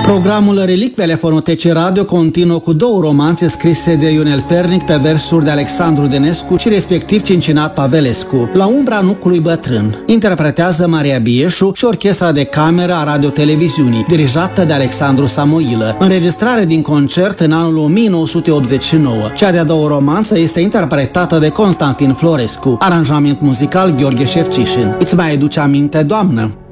Programul Relicvele Fonotecii Radio continuă cu două romanțe scrise de Ionel Fernic pe versuri de Alexandru Denescu și respectiv Cincinat Pavelescu, La umbra nucului bătrân. Interpretează Maria Bieșu și Orchestra de Cameră a Radio-Televiziunii, dirijată de Alexandru Samoilă. Înregistrare din concert în anul 1989. Cea de-a doua romanță este interpretată de Constantin Florescu. Aranjament muzical Gheorghe Șefcișin. Îți mai aduce aminte, doamnă?